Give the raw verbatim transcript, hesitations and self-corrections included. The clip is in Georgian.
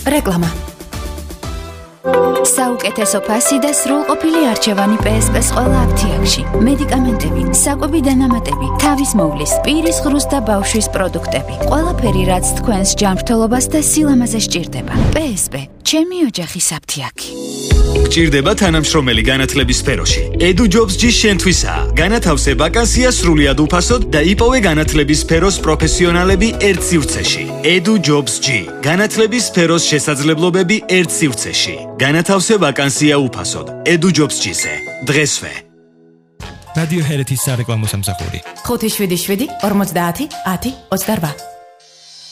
რეკლამა. საუკეთესო ფასი და სრულყოფილი არჩევანი პსპ-ს ყველა აფთიაქში. მედიკამენტები, საკვები დანამატები, თავის მოვლის, პირის ღრუს და ბავშვის პროდუქტები. ყველაფერი, რაც თქვენს ჯანმრთელობას და სილამაზეს სჭირდება. პსპ, ჩემი ოჯახის აფთიაქი. გჭირდება თანამშრომელი განათლების სფეროში. Edu Jobs G შენთვისაა. განათავსე ვაკანსია სრულიად უფასოდ და იპოვე განათლების სფეროს პროფესიონალები ერთ სივრცეში. Edu Jobs G. განათლების სფეროს შესაძლებლობები ერთ სივრცეში. განათავსე ვაკანსია უფასოდ. Edu Jobs G-ზე. დღესვე. რადიო ჰერეთის სარეკლამო სამსახური. ხუთი შვიდი შვიდი ორმოცდაათი ათი ოცდარვა.